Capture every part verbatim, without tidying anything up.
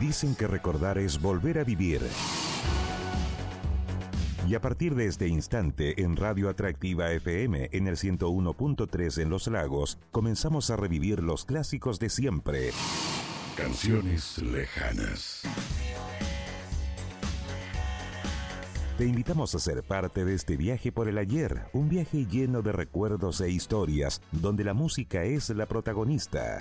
Dicen que recordar es volver a vivir. Y a partir de este instante, en Radio Atractiva F M, en el ciento uno punto tres en Los Lagos, comenzamos a revivir los clásicos de siempre. Canciones lejanas. Te invitamos a ser parte de este viaje por el ayer, un viaje lleno de recuerdos e historias, donde la música es la protagonista.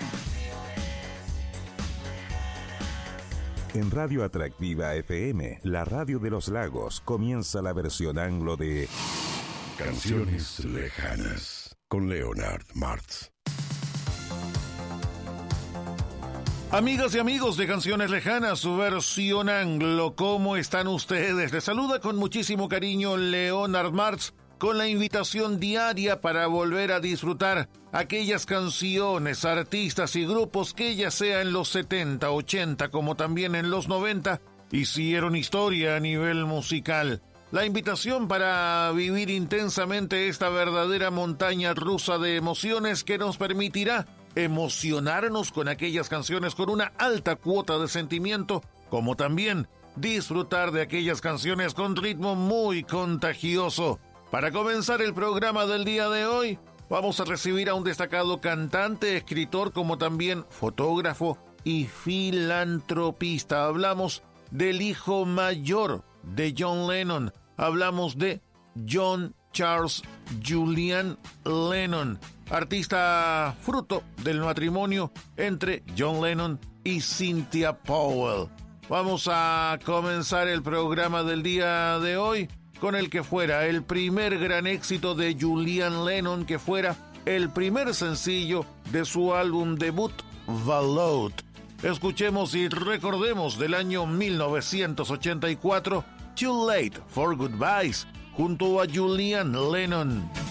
En Radio Atractiva F M, la radio de Los Lagos, comienza la versión anglo de Canciones lejanas, con Leonard Martz. Amigas y amigos de Canciones Lejanas, su versión anglo, ¿cómo están ustedes? Les saluda con muchísimo cariño Leonard Martz, con la invitación diaria para volver a disfrutar aquellas canciones, artistas y grupos que ya sea en los setenta, ochenta como también en los noventa hicieron historia a nivel musical. La invitación para vivir intensamente esta verdadera montaña rusa de emociones que nos permitirá emocionarnos con aquellas canciones con una alta cuota de sentimiento, como también disfrutar de aquellas canciones con ritmo muy contagioso. Para comenzar el programa del día de hoy, vamos a recibir a un destacado cantante, escritor, como también fotógrafo y filantropista. Hablamos del hijo mayor de John Lennon. Hablamos de John Charles Julian Lennon, artista fruto del matrimonio entre John Lennon y Cynthia Powell. Vamos a comenzar el programa del día de hoy con el que fuera el primer gran éxito de Julian Lennon, que fuera el primer sencillo de su álbum debut, Valode. Escuchemos y recordemos del año mil novecientos ochenta y cuatro, Too Late for Goodbyes, junto a Julian Lennon.